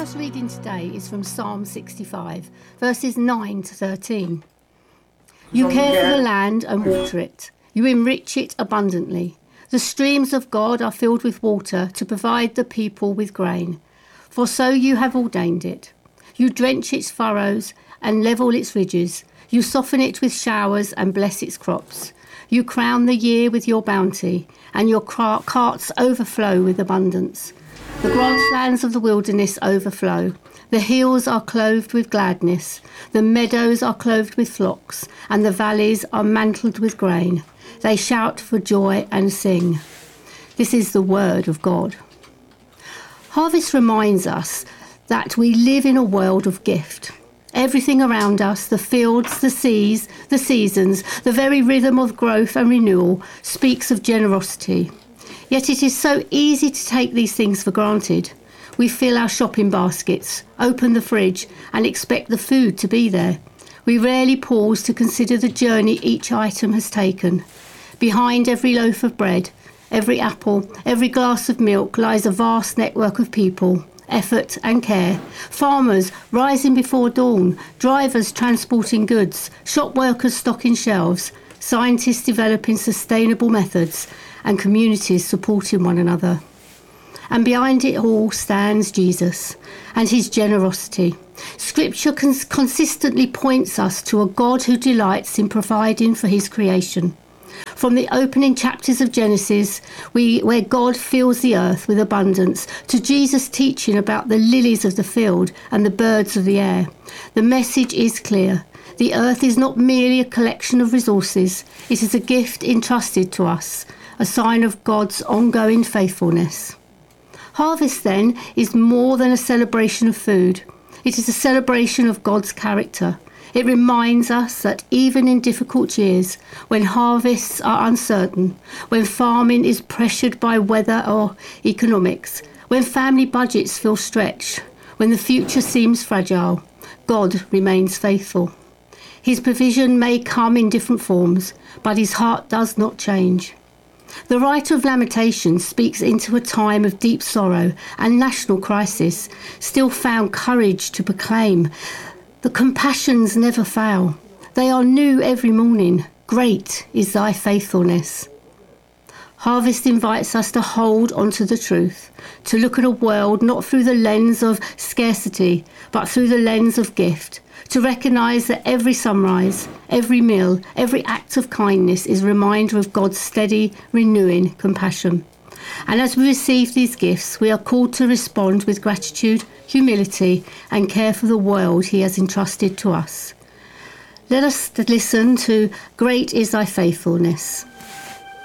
first reading today is from Psalm 65, verses 9 to 13. You care for the land and water it. You enrich it abundantly. The streams of God are filled with water to provide the people with grain. For so you have ordained it. You drench its furrows and level its ridges. You soften it with showers and bless its crops. You crown the year with your bounty, and your carts overflow with abundance. The grasslands of the wilderness overflow. The hills are clothed with gladness. The meadows are clothed with flocks, and the valleys are mantled with grain. They shout for joy and sing. This is the word of God. Harvest reminds us that we live in a world of gift. Everything around us, the fields, the seas, the seasons, the very rhythm of growth and renewal speaks of generosity. Yet it is so easy to take these things for granted. We fill our shopping baskets, open the fridge and expect the food to be there. We rarely pause to consider the journey each item has taken. Behind every loaf of bread, every apple, every glass of milk lies a vast network of people, effort and care. Farmers rising before dawn, drivers transporting goods, shop workers stocking shelves, scientists developing sustainable methods, and communities supporting one another. And behind it all stands Jesus and his generosity. Scripture consistently points us to a God who delights in providing for his creation. From the opening chapters of Genesis, where God fills the earth with abundance, to Jesus' teaching about the lilies of the field and the birds of the air, the message is clear. The earth is not merely a collection of resources. It is a gift entrusted to us, a sign of God's ongoing faithfulness. Harvest, then, is more than a celebration of food. It is a celebration of God's character. It reminds us that even in difficult years, when harvests are uncertain, when farming is pressured by weather or economics, when family budgets feel stretched, when the future seems fragile, God remains faithful. His provision may come in different forms, but his heart does not change. The writer of Lamentations speaks into a time of deep sorrow and national crisis, still found courage to proclaim, "The compassions never fail. They are new every morning. Great is thy faithfulness." Harvest invites us to hold onto the truth, to look at a world not through the lens of scarcity, but through the lens of gift, to recognise that every sunrise, every meal, every act of kindness is a reminder of God's steady, renewing compassion. And as we receive these gifts, we are called to respond with gratitude, humility, and care for the world he has entrusted to us. Let us listen to "Great is thy faithfulness."